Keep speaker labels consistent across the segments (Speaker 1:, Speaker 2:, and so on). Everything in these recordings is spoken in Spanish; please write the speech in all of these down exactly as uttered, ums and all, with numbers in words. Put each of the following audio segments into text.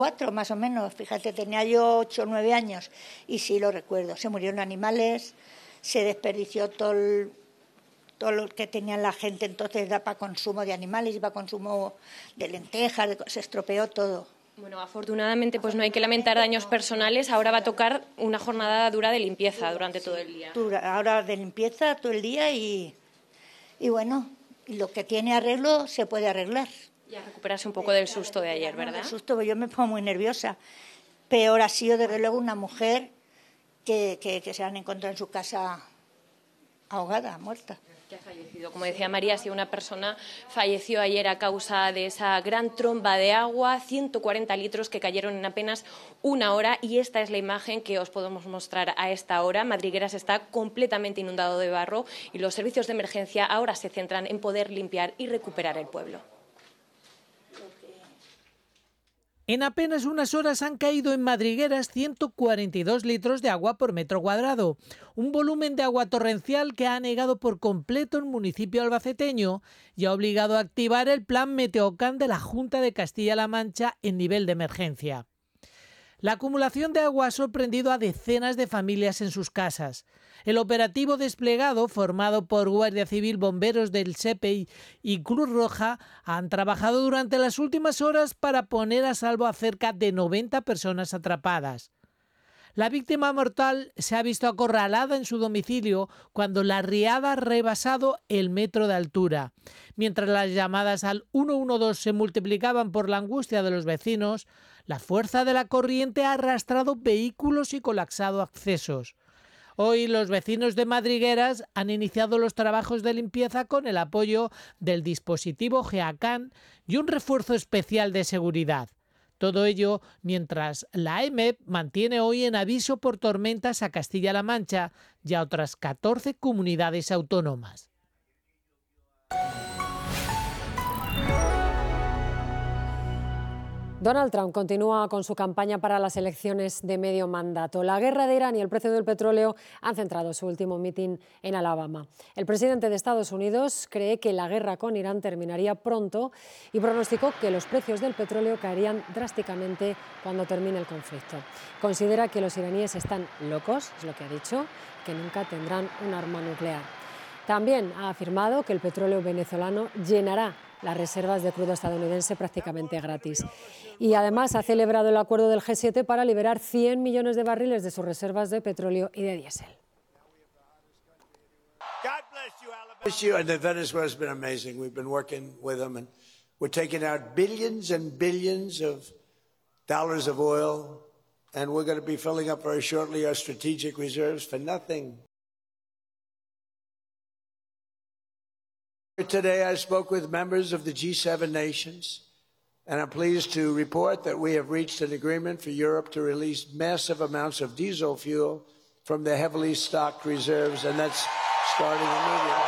Speaker 1: Cuatro más o menos, fíjate, tenía yo ocho o nueve años y sí lo recuerdo. Se murieron animales, se desperdició todo, el, todo lo que tenía la gente, entonces era para consumo de animales, para consumo de lentejas, de, se estropeó todo.
Speaker 2: Bueno, afortunadamente pues no hay que lamentar daños personales. Ahora va a tocar una jornada dura de limpieza durante todo el día.
Speaker 1: Dura, ahora de limpieza todo el día y, y bueno, lo que tiene arreglo se puede arreglar.
Speaker 2: Y a recuperarse un poco del susto de ayer, ¿verdad?
Speaker 1: Del susto, yo me pongo muy nerviosa. Peor ha sido, desde luego, una mujer que, que, que se han encontrado en su casa ahogada, muerta.
Speaker 2: Que ha fallecido. Como decía María, si una persona falleció ayer a causa de esa gran tromba de agua, ciento cuarenta litros que cayeron en apenas una hora, y esta es la imagen que os podemos mostrar a esta hora. Madrigueras está completamente inundado de barro y los servicios de emergencia ahora se centran en poder limpiar y recuperar el pueblo.
Speaker 3: En apenas unas horas han caído en Madrigueras ciento cuarenta y dos litros de agua por metro cuadrado, un volumen de agua torrencial que ha anegado por completo el municipio albaceteño y ha obligado a activar el plan Meteocan de la Junta de Castilla-La Mancha en nivel de emergencia. La acumulación de agua ha sorprendido a decenas de familias en sus casas. El operativo desplegado, formado por Guardia Civil, bomberos del S E P E y Cruz Roja, han trabajado durante las últimas horas para poner a salvo a cerca de noventa personas atrapadas. La víctima mortal se ha visto acorralada en su domicilio cuando la riada ha rebasado el metro de altura. Mientras las llamadas al uno uno dos se multiplicaban por la angustia de los vecinos, la fuerza de la corriente ha arrastrado vehículos y colapsado accesos. Hoy los vecinos de Madrigueras han iniciado los trabajos de limpieza con el apoyo del dispositivo GEACAN y un refuerzo especial de seguridad. Todo ello mientras la E M E P mantiene hoy en aviso por tormentas a Castilla-La Mancha y a otras catorce comunidades autónomas.
Speaker 4: Donald Trump continúa con su campaña para las elecciones de medio mandato. La guerra de Irán y el precio del petróleo han centrado su último mitin en Alabama. El presidente de Estados Unidos cree que la guerra con Irán terminaría pronto y pronosticó que los precios del petróleo caerían drásticamente cuando termine el conflicto. Considera que los iraníes están locos, es lo que ha dicho, que nunca tendrán un arma nuclear. También ha afirmado que el petróleo venezolano llenará las reservas de crudo estadounidense prácticamente gratis. Y además ha celebrado el acuerdo del G siete para liberar cien millones de barriles de sus reservas de petróleo y de diésel.
Speaker 5: Venezuela has been amazing. We've been working with them and we're taking out billions and billions of dollars of oil and we're going to be filling up very shortly our strategic reserves for nothing. Today I spoke with members of the G seven nations, and I'm pleased to report that we have reached an agreement for Europe to release massive amounts of diesel fuel from their heavily stocked reserves, and that's starting immediately.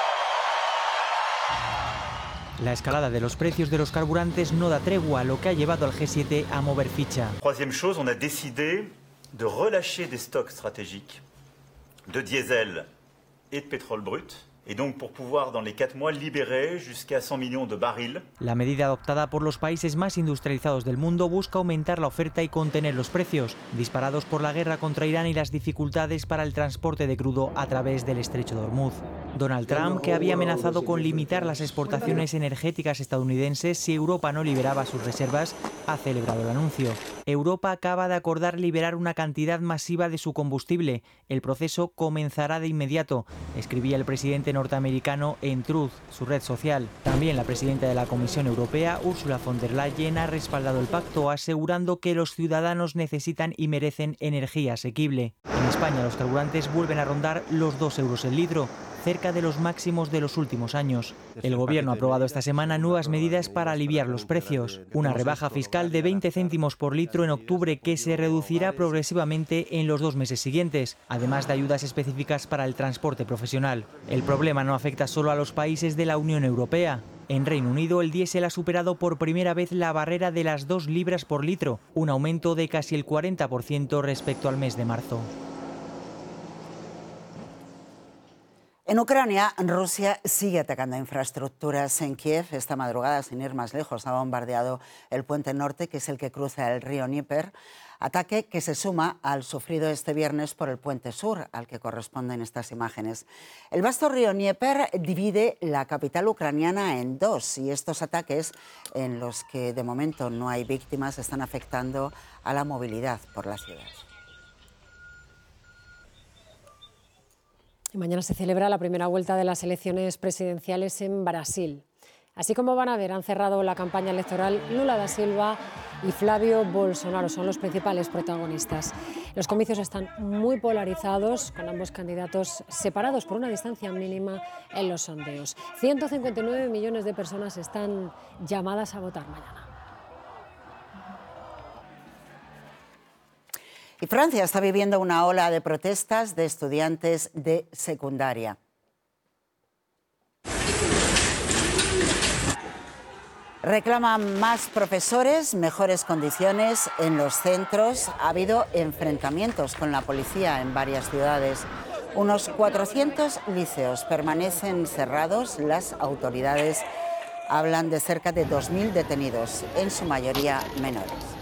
Speaker 6: La escalada de los precios de los carburantes no da tregua, lo que ha llevado al G siete a mover ficha.
Speaker 7: Troisième chose, on a décidé de relâcher des stocks stratégiques de diesel et de pétrole brut. Et donc pour pouvoir dans les quatre mois libérer jusqu'à cent millions de barils.
Speaker 6: La medida adoptada por los países más industrializados del mundo busca aumentar la oferta y contener los precios, disparados por la guerra contra Irán y las dificultades para el transporte de crudo a través del estrecho de Hormuz. Donald Trump, que había amenazado con limitar las exportaciones energéticas estadounidenses si Europa no liberaba sus reservas, ha celebrado el anuncio. Europa acaba de acordar liberar una cantidad masiva de su combustible. El proceso comenzará de inmediato, escribía el presidente norteamericano en Truth, su red social. También la presidenta de la Comisión Europea, Ursula von der Leyen, ha respaldado el pacto, asegurando que los ciudadanos necesitan y merecen energía asequible. En España los carburantes vuelven a rondar los dos euros el litro, cerca de los máximos de los últimos años. El Gobierno ha aprobado esta semana nuevas medidas para aliviar los precios. Una rebaja fiscal de veinte céntimos por litro en octubre que se reducirá progresivamente en los dos meses siguientes, además de ayudas específicas para el transporte profesional. El problema no afecta solo a los países de la Unión Europea. En Reino Unido, el diésel ha superado por primera vez la barrera de las dos libras por litro, un aumento de casi el cuarenta por ciento respecto al mes de marzo.
Speaker 8: En Ucrania, Rusia sigue atacando infraestructuras en Kiev. Esta madrugada, sin ir más lejos, ha bombardeado el puente norte, que es el que cruza el río Dnieper. Ataque que se suma al sufrido este viernes por el puente sur, al que corresponden estas imágenes. El vasto río Dnieper divide la capital ucraniana en dos, y estos ataques, en los que de momento no hay víctimas, están afectando a la movilidad por la ciudad.
Speaker 4: Y mañana se celebra la primera vuelta de las elecciones presidenciales en Brasil. Así como van a ver, han cerrado la campaña electoral Lula da Silva y Flavio Bolsonaro, son los principales protagonistas. Los comicios están muy polarizados, con ambos candidatos separados por una distancia mínima en los sondeos. ciento cincuenta y nueve millones de personas están llamadas a votar mañana.
Speaker 8: Y Francia está viviendo una ola de protestas de estudiantes de secundaria. Reclaman más profesores, mejores condiciones en los centros. Ha habido enfrentamientos con la policía en varias ciudades. Unos cuatrocientos liceos permanecen cerrados. Las autoridades hablan de cerca de dos mil detenidos, en su mayoría menores.